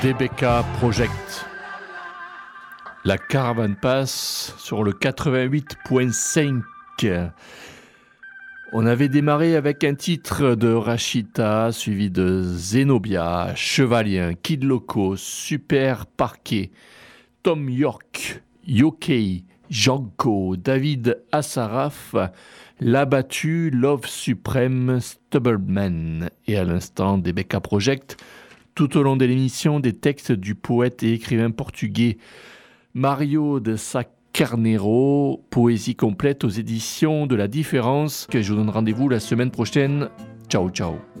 DBK Project. La caravane passe sur le 88.5. On avait démarré avec un titre de Rachita, suivi de Zenobia, Chevalien, Kid Loco, Super Parquet, Tom York, Yokkei, Janko, David Assaraf, L'Abattu, Love Suprême, Stubbleman. Et à l'instant, DBK Project, tout au long de l'émission, des textes du poète et écrivain portugais Mario de Sá Carneiro, poésie complète aux éditions de La Différence, que je vous donne rendez-vous la semaine prochaine. Ciao, ciao.